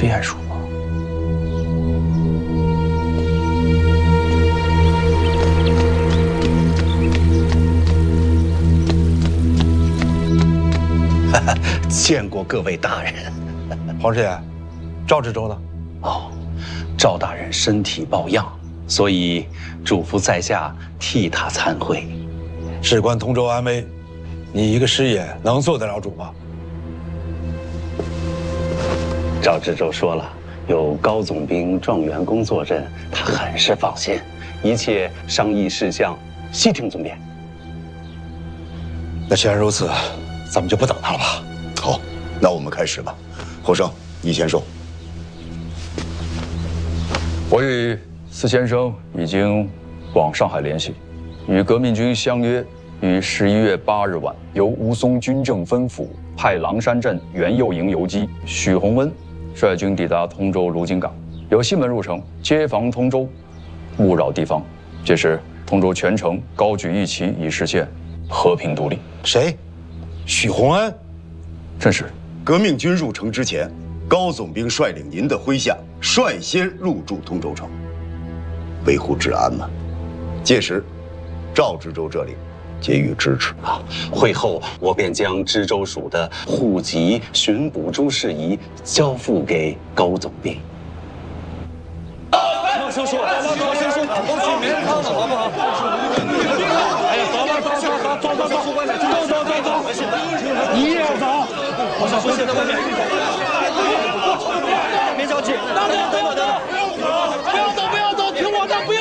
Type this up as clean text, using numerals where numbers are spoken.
变数吗？ 见过各位大人。 皇师爷，赵知州呢？ 哦，赵大人身体抱恙，所以嘱咐在下替他参会。 事关通州安危，你一个师爷能做得了主吗？ 赵知州说了，有高总兵状元公坐镇，他很是放心，一切商议事项悉听尊便。 那既然如此，咱们就不等他了吧？ 好，那我们开始吧。侯生，你先说。 我与司先生已经往上海联系，与革命军相约，于11月8日晚，由吴淞军政分府派狼山镇袁右营游击许洪温率军抵达通州卢津港，由西门入城，接防通州，勿扰地方。届时，通州全城高举义旗，以实现和平独立。 谁？许洪恩？ 正是。 革命军入城之前，高总兵率领您的麾下率先入驻通州城，维护治安嘛。届时，赵知州这里给予支持啊。 会后，我便将知州署的户籍、巡捕诸事宜交付给高总兵。 老叔叔，都去棉汤了，好不好？哎呀，走吧，走，你也要走？我小叔现在外面。别着急，等等，不要走，听我的，不